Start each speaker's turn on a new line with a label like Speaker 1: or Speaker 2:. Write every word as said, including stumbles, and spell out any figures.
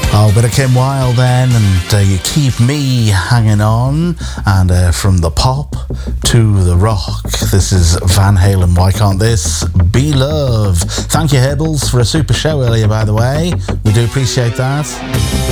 Speaker 1: Oh, bit of Kim Wilde then, and uh, You Keep Me Hanging On. And uh, from the pop to the rock, this is Van Halen. Why Can't This Be Love? Thank you, Hebbles, for a super show earlier, by the way. We do appreciate that.